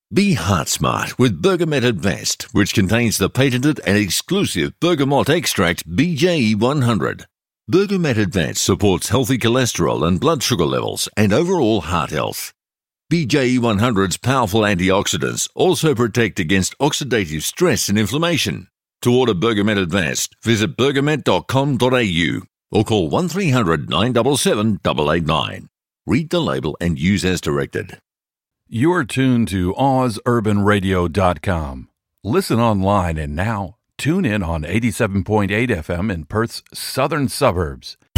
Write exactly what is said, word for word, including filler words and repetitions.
Be heart smart with Bergamet Advanced, which contains the patented and exclusive bergamot extract B J E one hundred. Bergamet Advanced supports healthy cholesterol and blood sugar levels and overall heart health. B J E one hundred's powerful antioxidants also protect against oxidative stress and inflammation. To order Bergamet Advanced, visit bergamet dot com dot a u or call one three hundred nine seven seven eight eight nine. Read the label and use as directed. You're tuned to oz urban radio dot com. Listen online and now tune in on eighty-seven point eight F M in Perth's southern suburbs